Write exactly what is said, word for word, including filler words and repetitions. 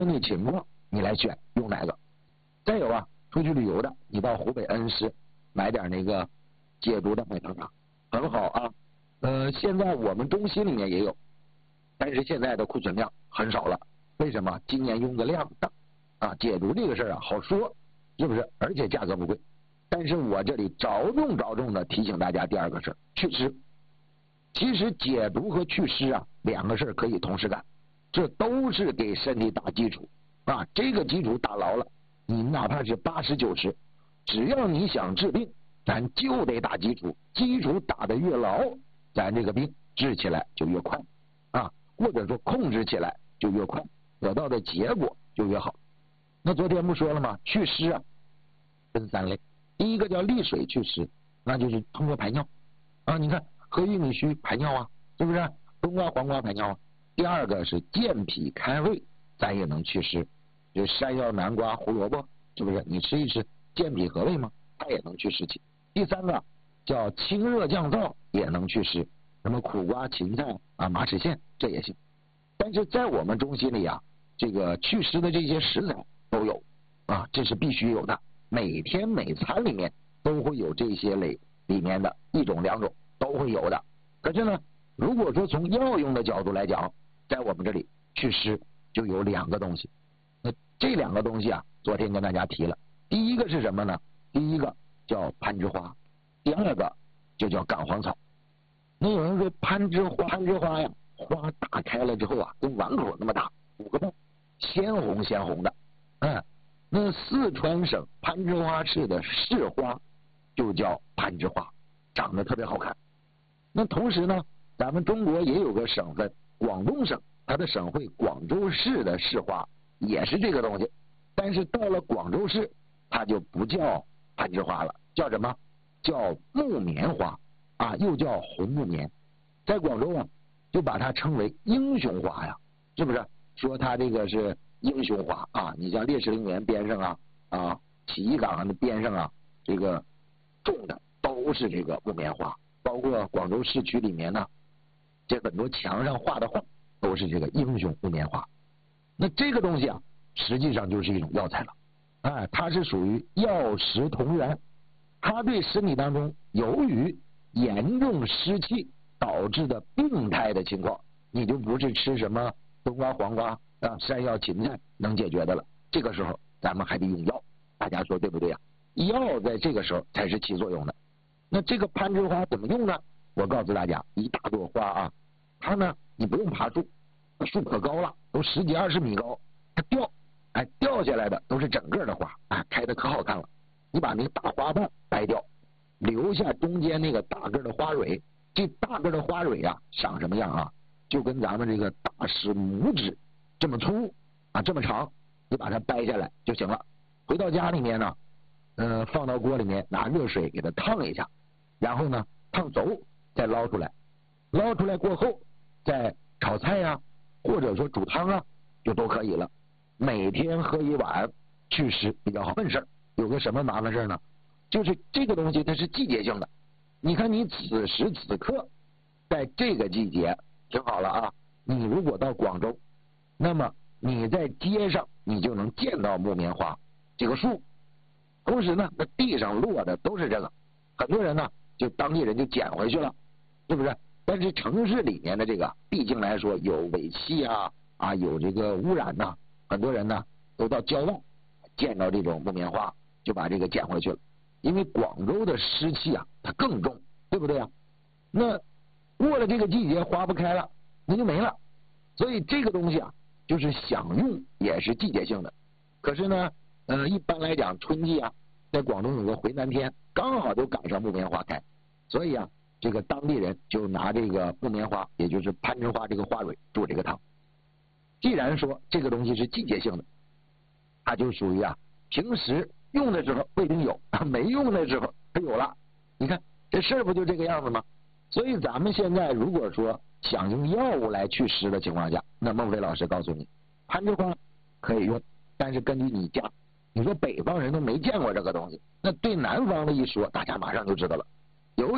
你情况你来选用哪个。再有啊，出去旅游的，你到湖北恩施买点那个解毒的海棠茶，很好啊。呃，现在我们中心里面也有，但是现在的库存量很少了。为什么？今年用的量大啊，解毒这个事儿啊好说，是不是？而且价格不贵。但是我这里着重着重的提醒大家第二个事儿，祛湿。其实解毒和祛湿啊两个事儿可以同时干，这都是给身体打基础啊。这个基础打牢了，你哪怕是八十九十，只要你想治病，咱就得打基础，基础打得越牢，咱这个病治起来就越快啊，或者说控制起来就越快，得到的结果就越好。那昨天不说了吗？祛湿啊分三类，第一个叫利水祛湿，那就是通过排尿啊，你看喝玉米须排尿啊，是不是？冬瓜黄瓜排尿啊。第二个是健脾开胃，咱也能祛湿，就山药南瓜胡萝卜，是不是？你吃一吃健脾和胃嘛，它也能祛湿气。第三个叫清热降燥，也能祛湿，什么苦瓜芹菜啊马齿苋这也行。但是在我们中心里啊，这个祛湿的这些食材都有啊，这是必须有的，每天每餐里面都会有这些类里面的一种两种都会有的。可是呢，如果说从药用的角度来讲，在我们这里祛湿就有两个东西。那这两个东西啊，昨天跟大家提了，第一个是什么呢？第一个叫攀枝花，第二个就叫干黄草。那有人说攀枝花，攀枝花呀，花打开了之后啊，跟碗口那么大，五个瓣，鲜红鲜红的。嗯，那四川省攀枝花市的市花就叫攀枝花，长得特别好看。那同时呢，咱们中国也有个省份，广东省，它的省会广州市的市花也是这个东西，但是到了广州市，它就不叫攀枝花了，叫什么？叫木棉花啊，又叫红木棉。在广州啊，就把它称为英雄花呀，是不是？说它这个是英雄花啊，你像烈士陵园边上啊啊，起义岗的边上啊，这个种的都是这个木棉花。包括广州市区里面呢，这很多墙上画的画都是这个英雄木棉花。那这个东西啊，实际上就是一种药材了，哎，它是属于药食同源，它对身体当中由于严重湿气导致的病态的情况，你就不是吃什么冬瓜黄瓜啊山药芹菜能解决的了，这个时候咱们还得用药，大家说对不对啊？药在这个时候才是起作用的。那这个攀枝花怎么用呢？我告诉大家，一大朵花啊，它呢你不用爬树，树可高了，都十几二十米高，它掉，哎，掉下来的都是整个的花，哎，开的可好看了。你把那个大花瓣掰掉，留下中间那个大个的花蕊，这大个的花蕊啊，长什么样啊？就跟咱们这个大拇拇指这么粗啊，这么长，你把它掰下来就行了。回到家里面呢，呃，放到锅里面，拿热水给它烫一下。然后呢，烫熟再捞出来，捞出来过后再炒菜呀、啊，或者说煮汤啊，就都可以了。每天喝一碗，祛湿比较好。问事儿有个什么麻烦事呢？就是这个东西它是季节性的。你看你此时此刻在这个季节挺好了啊。你如果到广州，那么你在街上你就能见到木棉花这个树，同时呢，那地上落的都是这个，很多人呢。就当地人就捡回去了，是不是？但是城市里面的这个，毕竟来说有尾气啊啊，有这个污染呐、啊，很多人呢都到郊外见到这种木棉花，就把这个捡回去了。因为广州的湿气啊，它更重，对不对啊？那过了这个季节，花不开了，那就没了。所以这个东西啊，就是想用也是季节性的。可是呢，呃，一般来讲，春季啊，在广东有个回南天，刚好就赶上木棉花开。所以啊，这个当地人就拿这个木棉花，也就是攀枝花这个花蕊煮这个汤。既然说这个东西是季节性的，它就属于啊，平时用的时候不一定有，没用的时候它有了。你看这事儿不就这个样子吗？所以咱们现在如果说想用药物来祛湿的情况下，那孟非老师告诉你，攀枝花可以用，但是根据你家，你说北方人都没见过这个东西，那对南方的一说，大家马上就知道了。